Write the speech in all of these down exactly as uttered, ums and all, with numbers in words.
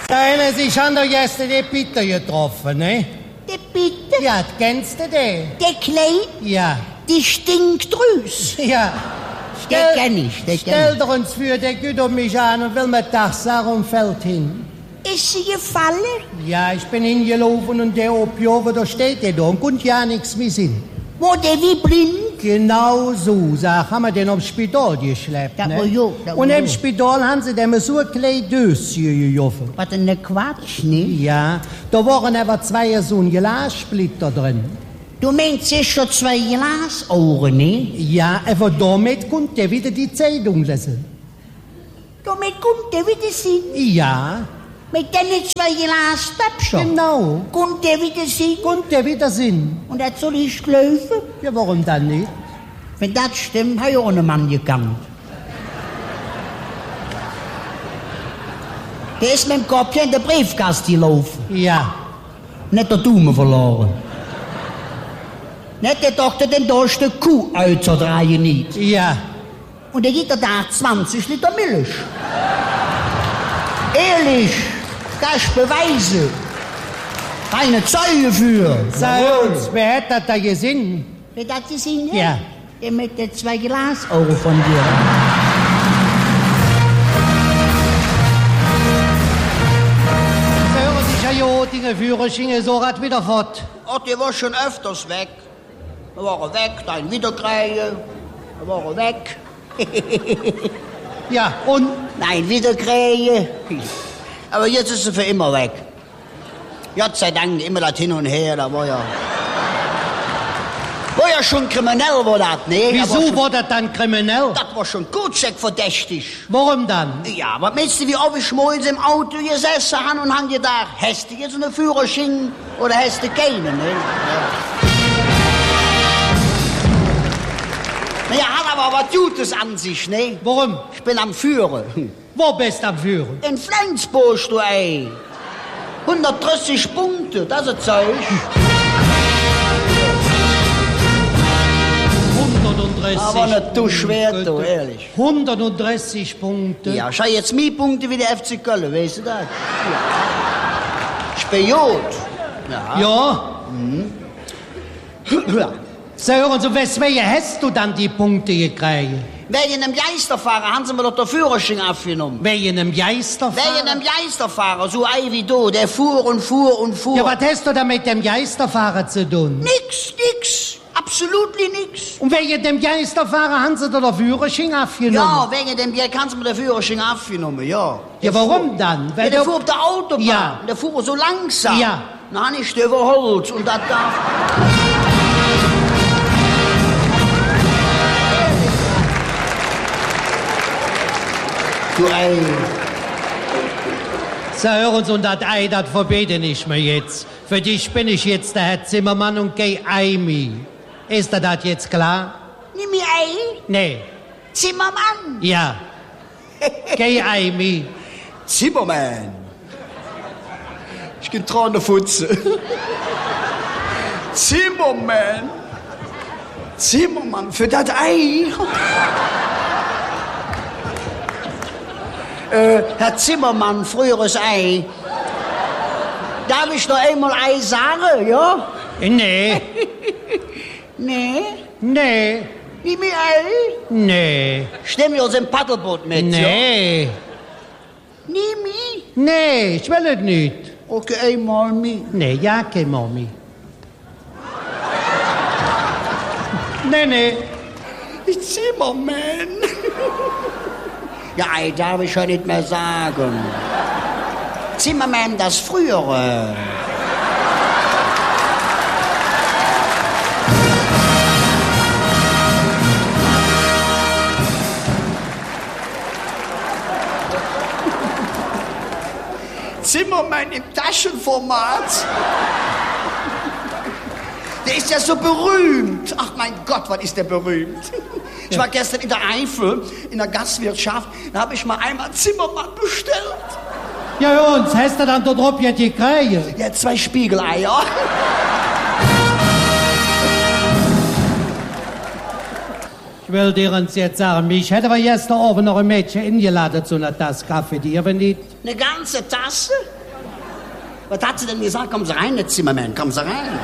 Seine, Sie haben doch gestern den Peter getroffen, ne? Der Peter? Ja, kennst du den? Der Kleid? Ja. Die Stinkdrüs? Ja. Den kenn ich, den kenn Stell doch uns für, der geht um mich an und will mir Tachsar und fällt hin. Ist sie gefallen? Ja, ich bin hingelaufen und der Opiover, da steht der da und konnte ja nichts mehr sehen. Wo der wie blind? Genau so, sag, haben wir den aufs Spital geschleppt, Das ne? war jo, das Und war im jo. Spital haben sie dem so ein kleines Döschen gejoffen. Was denn der Quatsch, ne? Ja, da waren aber zwei so ein Glassplitter drin. Du meinst ja schon zwei Glasohren, ne? Ja, aber damit konnte er wieder die Zeitung lesen. Damit kommt der wieder sehen. Ja, Mit den zwei Glastöpfchen. genau. Kommt der wieder sehen. Konnte er wieder sehen. Und das soll ich glauben? Ja, warum dann nicht? Wenn das stimmt, habe ich auch einen Mann gekannt. Der ist mit dem Kopf in der Briefkaste gelaufen. Ja. Nicht der Daumen verloren. Nicht der Doktor den durch die Kuh auszudrehen nicht. Ja. Und er gibt da zwanzig Liter Milch. Ehrlich, das ist Beweise. Keine Zeuge für. Sag uns, wer hat das da gesehen? Wer das gesehen hat? Ja. Der mit den zwei Glasohren von dir. Hören Sie, ja, jo, die Führerschein so hat wieder fort. Ach, der war schon öfters weg. Da war er weg, dann wieder kriegen. Da war er weg. Ja, und? Nein, wieder kriegen. Aber jetzt ist er für immer weg. Gott sei Dank, immer das hin und her, da war ja... War ja schon kriminell, war das, ne? Wieso schon, war das dann kriminell? Das war schon gut verdächtig. Warum dann? Ja, aber meinst du, wie oft ich mal im Auto gesessen habe und habe gedacht, hast du jetzt einen Führerschein oder hast du keinen, ne? Ja. Ja, hat aber was Gutes an sich, ne? Warum? Ich bin am Führen. Wo bist du am Führen? In Flensburg, du ey. hundertdreißig Punkte, das ist Zeug. hundertdreißig Aber nicht zu schwer, Punkte. du, ehrlich. hundertdreißig Punkte. Ja, schau jetzt mehr Punkte wie der F C Köln, weißt du das? Ja. Ich bin gut. Ja. Ja. Mhm. Ja. Sag, hören Sie, weswegen hast du dann die Punkte gekriegt? Wegen einem Geisterfahrer haben sie mir doch den Führerschein abgenommen. Wegen einem Geisterfahrer? Wegen einem Geisterfahrer, so ein wie du, der fuhr und fuhr und fuhr. Ja, was hast du da mit dem Geisterfahrer zu tun? Nix, nix, absolut nix. Und wegen dem Geisterfahrer haben sie dir den Führerschein abgenommen? Ja, wegen dem Bier kannst du mir den Führerschein abgenommen, ja. Ja, Der warum fuhr, dann? Ja, Weil der du- fuhr auf der Autobahn, Ja. der fuhr so langsam. Ja. Na, nicht überholt und das darf... Du ey. So, hören Sie, und das Ei, das verbete ich mir jetzt. Für dich bin ich jetzt der Herr Zimmermann und geh Eimi. Ist dir das jetzt klar? Nimm mir ein, Nee. Zimmermann. Ja. Geh Eimi. Zimmermann. Ich bin dran der Futze. Zimmermann. Zimmermann, für das Ei. äh, Herr Zimmermann, früheres Ei. Darf ich noch einmal Ei sagen, ja? Nee. Nee. Nee. Nimm mir Ei. Nee. Stimm mir aus dem Paddelboot mit, Nee. ja? Nimm mich. Nee, ich will es nicht. Okay, einmal mit. Nee, ja, kein Mami. Nee, nee. Zimmermann. Ja, Ei darf ich ja nicht mehr sagen. Zimmermann, das Frühere. Zimmermann im Taschenformat. Der ist ja so berühmt. Ach mein Gott, was ist der berühmt. Ich war gestern in der Eifel, in der Gastwirtschaft, da habe ich mal einmal Zimmermann bestellt. Ja, und hast du dann da drauf jetzt gekriegt? Ja, zwei Spiegeleier. will dir uns jetzt sagen, mich hätte aber gestern Abend noch ein Mädchen eingeladen zu einer Tasse Kaffee, die aber nicht. Eine ganze Tasse? Was hat sie denn gesagt? Kommen Sie rein, jetzt Zimmermann, kommen Sie rein.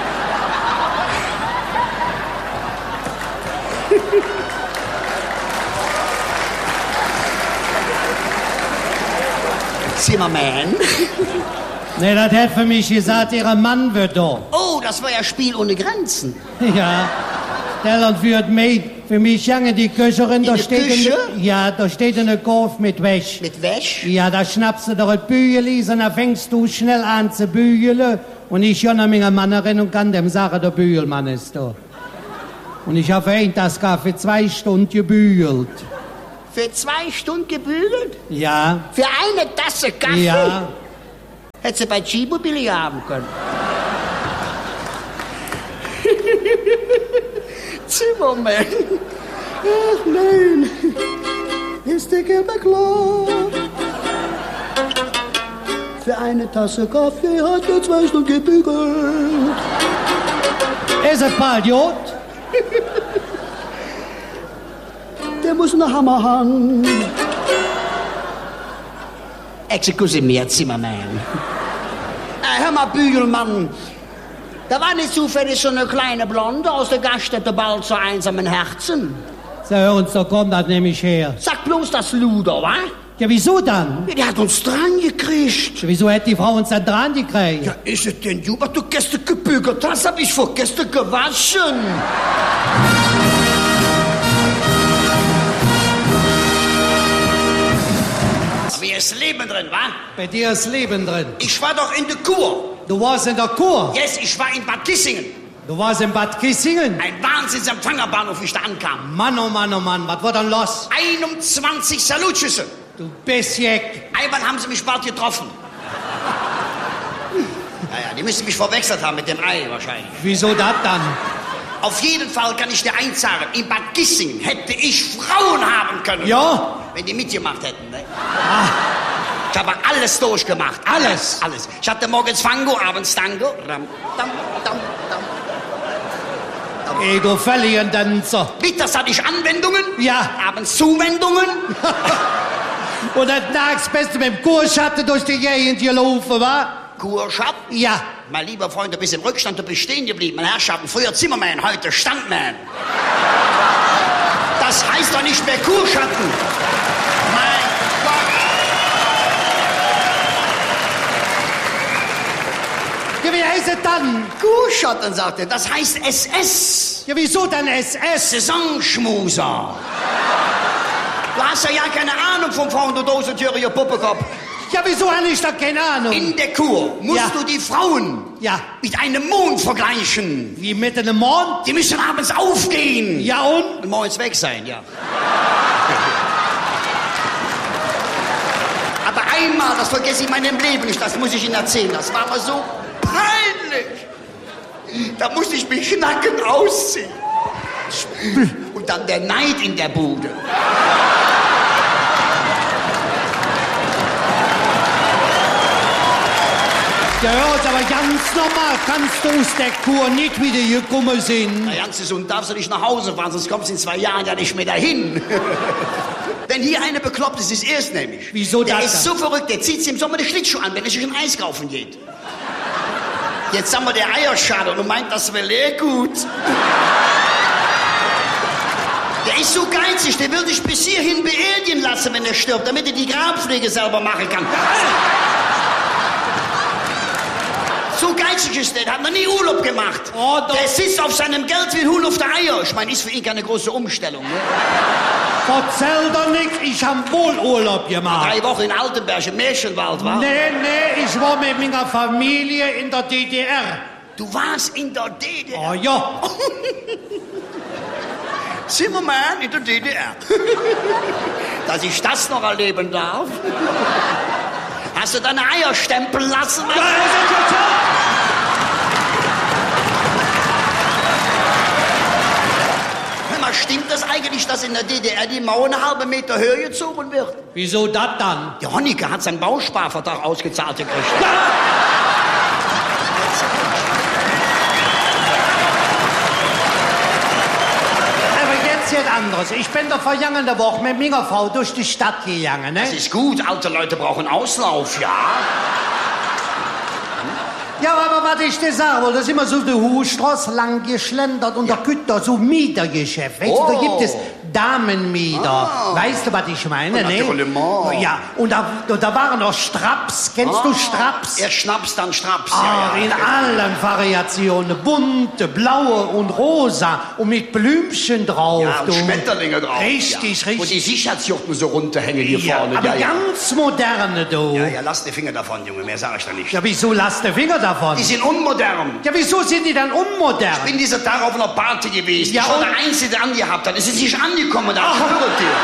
Zimmermann? Nee, das hätte für mich gesagt, ihre Mann wird da. Oh, das war ja Spiel ohne Grenzen. Ja, der Land wird mit. Für mich jange die Köcherin, da der steht Küche? eine, ja, da steht eine Golf mit Wäsch. Mit Wäsch? Ja, da schnappst du doch ein Bügeli, und dann fängst du schnell an zu bügeln. Und ich schon meine Mannerin und kann dem sagen, der Bügelmann ist da. Und ich habe ein das für zwei Stunden gebügelt. Für zwei Stunden gebügelt? Ja. Für eine Tasse Kaffee? Ja. Hätte sie bei Tschibobilly haben können. Zimmermann. Ach nein. Ist der Gelbe klar? Für eine Tasse Kaffee hat er zwei Stunden gebügelt. Ist ein Patriot? Der muss einen Hammer haben. Excuse mir, Zimmermann. Äh, hör mal, Bügelmann. Da war nicht zufällig so eine kleine Blonde aus der Gaststätte bald zu einsamen Herzen. So, hör uns, da kommt das nämlich her. Sag bloß das Luder, wa? Ja, wieso dann? Ja, die hat uns dran gekriegt. Ja, wieso hätte die Frau uns dann dran gekriegt? Ja, ist es denn du, was du gestern gebügelt hast, hab ich vor gestern gewaschen. Mir ist Leben drin, wa? Bei dir ist Leben drin. Ich war doch in der Kur. Du warst in der Kur? Yes, ich war in Bad Kissingen. Du warst in Bad Kissingen? Ein Wahnsinnsempfangerbahnhof, wie ich da ankam. Mann, oh Mann, oh Mann, was war dann los? einundzwanzig Salutschüsse. Du Bissjeck. Einmal haben sie mich bald getroffen. Naja, die müssen mich verwechselt haben mit dem Ei wahrscheinlich. Wieso das dann? Auf jeden Fall kann ich dir eins sagen, in Bad Kissingen hätte ich Frauen haben können. Ja? Wenn die mitgemacht hätten, ne? Ah. Ich habe alles durchgemacht. Alles? Alles. Ich hatte morgens Fango, abends Tango. Ram, dam, dam, dam. Ey, du Tänzer. Mittags hatte ich Anwendungen. Ja. Abends Zuwendungen. Und dann nachts bist du mit dem Kurschatten durch die Gegend gelaufen, wa? Kurschatten? Ja. Mein lieber Freund, du bist im Rückstand, du bist stehen geblieben. Mein Herrschaften, früher Zimmermann, heute Standmann. Das heißt doch nicht mehr Kurschatten. Mein Gott. Ja, wie heißt es dann? Kurschatten, sagt er. Das heißt S S. Ja, wieso dann S S? Saisonschmuser. Du hast ja ja keine Ahnung vom Frauen, du Dosentüriger Puppekopf. Ja, wieso habe ich da keine Ahnung? In der Kur musst Ja. du die Frauen Ja. mit einem Mond vergleichen. Wie mit einem Mond? Die müssen abends aufgehen. Ja und? Und morgens weg sein, ja. Aber einmal, das vergesse ich in meinem Leben nicht, das muss ich Ihnen erzählen, das war mir so peinlich. Da musste ich mich nackend ausziehen. Und dann der Neid in der Bude. Ja, hört aber ganz normal, kannst du aus der Kur nicht wieder gekommen sein. Na, ganz gesund darfst du nicht nach Hause fahren, sonst kommst du in zwei Jahren ja nicht mehr dahin. Wenn hier eine bekloppt ist, ist er es nämlich. Wieso der das ist dann? so verrückt, der zieht sich im Sommer die Schlittschuhe an, wenn er sich ein Eis kaufen geht. Jetzt haben wir der Eierschaden und meint, das wäre leer gut. Der ist so geizig, der will sich bis hierhin beerdigen lassen, wenn er stirbt, damit er die Grabpflege selber machen kann. So geizig ist der, der hat noch nie Urlaub gemacht. Oh, doch. Der sitzt auf seinem Geld wie ein Huhn auf der Eier. Ich meine, ist für ihn keine große Umstellung. Ne? Erzähl doch nichts, ich hab wohl Urlaub gemacht. Drei Wochen in Altenberg im Märchenwald, war? Nee, nee, ich war mit meiner Familie in der D D R. Du warst in der D D R. Oh ja. Zimmermann in der D D R. Dass ich das noch erleben darf. Hast du deine Eier stempeln lassen? Ja, das ist ja toll. Hör mal, stimmt das eigentlich, dass in der D D R die Mauer eine halbe Meter höher gezogen wird? Wieso das dann? Der Honecker hat seinen Bausparvertrag ausgezahlt gekriegt. Aber jetzt jetzt anderes. Ich bin doch vergangene Woche mit meiner Frau durch die Stadt gegangen, ne? Das ist gut, alte Leute brauchen Auslauf, ja. Ja, aber was ich dir sagen wollte, da sind wir so die Hochstraße lang geschlendert und ja. Da gibt da so Mietergeschäft. Weißt oh. du, da gibt es Damenmieter. Ah. Weißt du, was ich meine, ne? Ja, und da, da waren noch Straps. Kennst ah. du Straps? Erst Schnaps, dann Straps. Ah, ja, ja. in allen Variationen. Bunte, blaue und rosa und mit Blümchen drauf. Ja, und du. Schmetterlinge drauf. Richtig, ja. richtig. Und die Sicherheitsjochten so runterhängen hier ja, vorne. Aber ja, ja. ganz moderne, du. Ja, ja, lass die Finger davon, Junge, mehr sag ich da nicht. Ja, wieso lass die Finger davon? Die sind unmodern. Ja, wieso sind die dann unmodern? Ich bin dieser Tag auf einer Party gewesen. Ja, ich war der Einzige, der angehabt hat. Es ist nicht angekommen, da schwöre dir.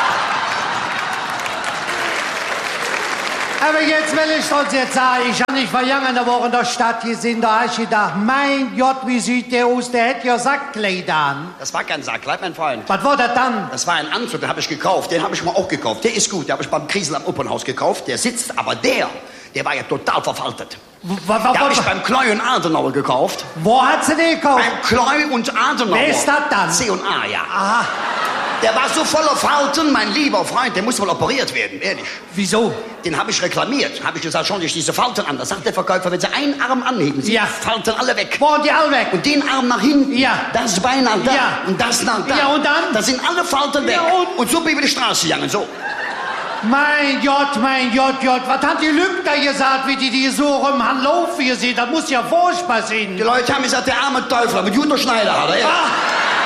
Aber jetzt will ich uns jetzt sagen, ich habe nicht vergangene Woche in der Stadt gesehen, da habe ich gedacht, mein Gott, wie sieht der aus, der hätte ja Sackkleider an. Das war kein Sackkleid, mein Freund. Was war das dann? Das war ein Anzug, den habe ich gekauft, den habe ich mal auch gekauft. Der ist gut, den habe ich beim Kriesel am Opernhaus gekauft, der sitzt, aber der, der war ja total verfaltet. Was, was, den habe ich beim Kloy und Adenauer gekauft. Wo hat sie den gekauft? Beim Kloy und Adenauer. Wer ist das dann? C und A, ja. Aha. Der war so voller Falten, mein lieber Freund, der muss wohl operiert werden, ehrlich. Wieso? Den habe ich reklamiert. Habe ich gesagt, schauen Sie sich diese Falten an. Da sagt der Verkäufer, wenn Sie einen Arm anheben, Sie ja. falten alle weg. Wo, die alle weg? Und den Arm nach hinten, ja. das Bein nach da ja. und das nach da. Ja, und dann? Da sind alle Falten weg. Ja, und? und so bin ich über die Straße gegangen, so. Mein Gott, mein Gott, Gott, was hat die Lügner gesagt, wie die die so rum haben laufen gesehen? Das muss ja furchtbar sein. Die Leute haben gesagt, der arme Teufel, mit Jutta Schneider hat er, ja. Ah.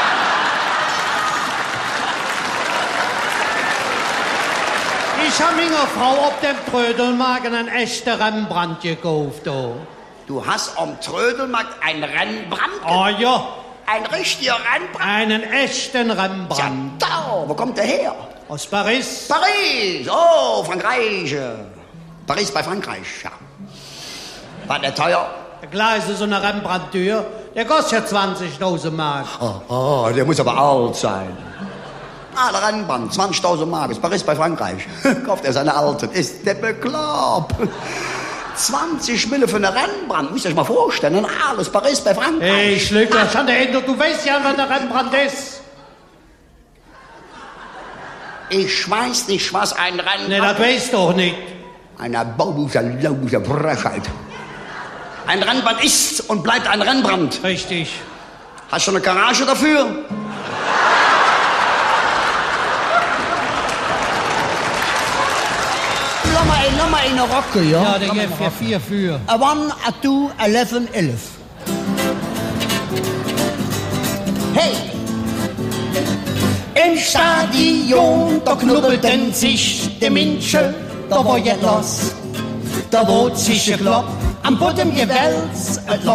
Ich habe meiner Frau auf dem Trödelmarkt einen echten Rembrandt gekauft. Oh. Du hast am Trödelmarkt einen Rembrandt? Oh ja. Ein richtiger Rembrandt? Einen echten Rembrandt. Ja, da, wo kommt der her? Aus Paris. Paris, oh, Frankreich. Paris bei Frankreich, ja. War der teuer? Der Gleise, so eine Rembrandt-Tür, der kostet ja zwanzigtausend Mark. Oh, oh, der muss aber alt sein. Ah, der Rembrandt, zwanzigtausend Mark, ist Paris bei Frankreich. Kauft er seine Alten, ist der bekloppt. zwanzig Mille für eine Rembrandt, müsst ihr euch mal vorstellen, alles Paris bei Frankreich. Hey, Schlücker, schon dahinter, du weißt ja, was der Rembrandt ist. Ich weiß nicht, was ein Rembrandt... Ne, das weißt du doch nicht. Eine Baubuse, Laubuse, Frechheit. Ein Rembrandt ist und bleibt ein Rembrandt. Richtig. Hast du eine Garage dafür? Lass mal, lass mal in eine Rocke, ja? Ja, der gibt ja vier für. A one, a two, a eleven, elf. Hey! Im Stadion, da knubbelten sich die Menschen, da war ja los. Da wurde sich gekloppt, am Boden gewälzt,